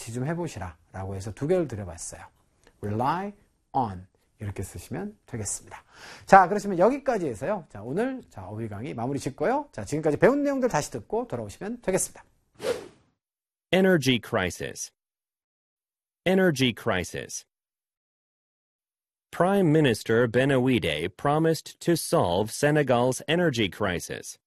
같이 좀 해보시라 라고 해서 두 개를 드려봤어요. rely on 이렇게 쓰시면 되겠습니다. 자, 그러시면 여기까지 해서요. 자, 오늘 어휘 강의 마무리 짓고요. 자, 지금까지 배운 내용들 다시 듣고 돌아오시면 되겠습니다. Energy crisis. Energy crisis. Prime Minister Benaouide promised to solve Senegal's energy crisis.